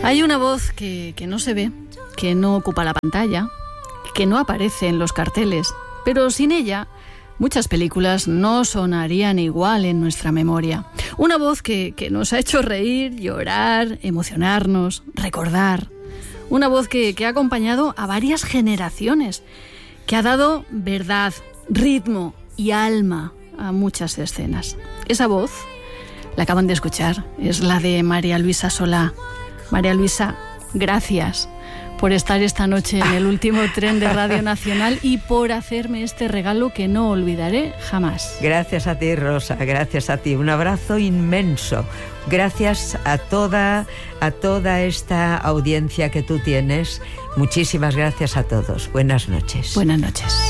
Hay una voz que no se ve, que no ocupa la pantalla, que no aparece en los carteles, pero sin ella muchas películas no sonarían igual en nuestra memoria. Una voz que nos ha hecho reír, llorar, emocionarnos, recordar. Una voz que ha acompañado a varias generaciones, que ha dado verdad, ritmo y alma a muchas escenas. Esa voz, la acaban de escuchar, es la de María Luisa Solá. María Luisa, gracias por estar esta noche en el último tren de Radio Nacional y por hacerme este regalo que no olvidaré jamás. Gracias a ti, Rosa, gracias a ti. Un abrazo inmenso. Gracias a toda esta audiencia que tú tienes. Muchísimas gracias a todos. Buenas noches. Buenas noches.